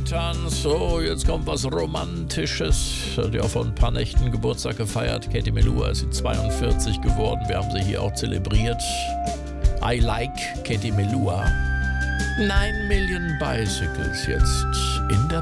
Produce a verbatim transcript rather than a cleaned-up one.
getan. So, jetzt kommt was Romantisches. Hat ja vor ein paar Nächten Geburtstag gefeiert. Katie Melua ist sie zweiundvierzig geworden. Wir haben sie hier auch zelebriert. I like Katie Melua. Nine Million Bicycles jetzt in der